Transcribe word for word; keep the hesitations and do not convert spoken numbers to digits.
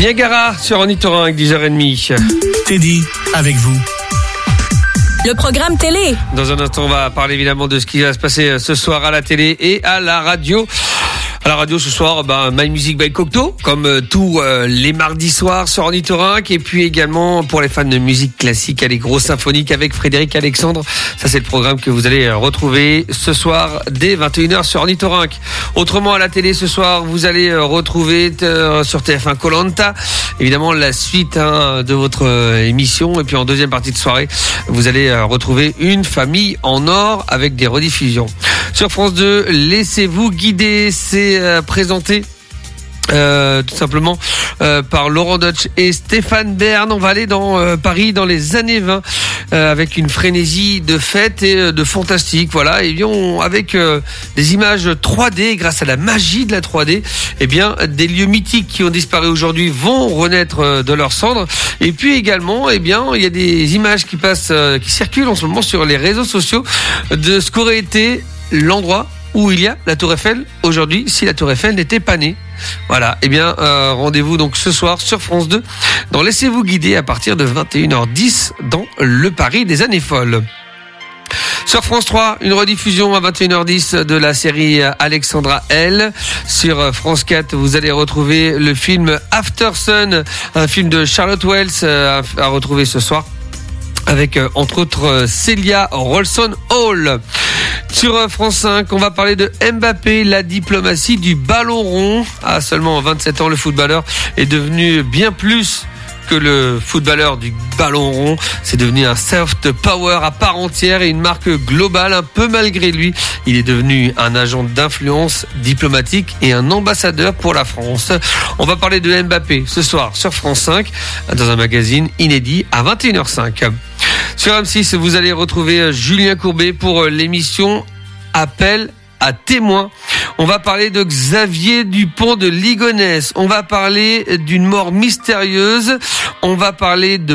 Niagara sur Ornithorynque, dix heures trente. Teddy, avec vous. Le programme télé. Dans un instant, on va parler évidemment de ce qui va se passer ce soir à la télé et à la radio. À la radio ce soir, ben, My Music by Cocteau, comme euh, tous euh, les mardis soirs sur Ornithorynque, et puis également pour les fans de musique classique, les gros symphoniques avec Frédéric Alexandre. Ça, c'est le programme que vous allez euh, retrouver ce soir dès vingt et une heures sur Ornithorynque. Autrement, à la télé ce soir, vous allez euh, retrouver euh, sur T F un Koh-Lanta, évidemment la suite hein, de votre euh, émission, et puis en deuxième partie de soirée, vous allez euh, retrouver Une famille en or avec des rediffusions. Sur France deux, laissez-vous guider, c'est euh, présenté Euh, tout simplement euh, par Laurent Deutsch et Stéphane Bern. On va aller dans euh, Paris dans les années vingt euh, avec une frénésie de fête et euh, de fantastique. Voilà, et bien on, avec euh, des images trois D, grâce à la magie de la trois D, et bien des lieux mythiques qui ont disparu aujourd'hui vont renaître euh, de leurs cendres. Et puis également, et bien il y a des images qui passent, euh, qui circulent en ce moment sur les réseaux sociaux de ce qu'aurait été l'endroit où il y a la Tour Eiffel aujourd'hui, si la Tour Eiffel n'était pas née. Voilà, eh bien euh, rendez-vous donc ce soir sur France deux dans Laissez-vous guider à partir de vingt et une heures dix dans le Paris des années folles. Sur France trois, une rediffusion à vingt et une heures dix de la série Alexandra L. Sur France quatre, vous allez retrouver le film After Sun, un film de Charlotte Wells euh, à retrouver ce soir, avec euh, entre autres euh, Célia Rolson Hall. Sur euh, France cinq, on va parler de Mbappé, la diplomatie du ballon rond. À seulement vingt-sept ans, le footballeur est devenu bien plus que le footballeur du ballon rond. C'est devenu un soft power à part entière et une marque globale, un peu malgré lui. Il est devenu un agent d'influence diplomatique et un ambassadeur pour la France. On va parler de Mbappé ce soir sur France cinq dans un magazine inédit à vingt et une heures cinq. Sur M six, vous allez retrouver Julien Courbet pour l'émission Appel à témoins. On va parler de Xavier Dupont de Ligonnès. On va parler d'une mort mystérieuse. On va parler de